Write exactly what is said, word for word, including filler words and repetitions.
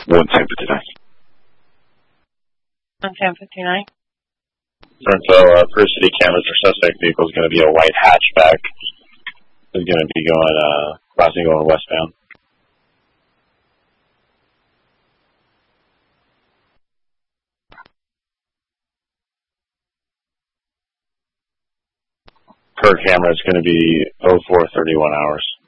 one ten fifty-nine. one ten fifty-nine. So, uh, per city cameras, our suspect vehicle is going to be a white hatchback. It's going to be going, uh, crossing going westbound. Per camera, it's going to be oh four thirty-one hours.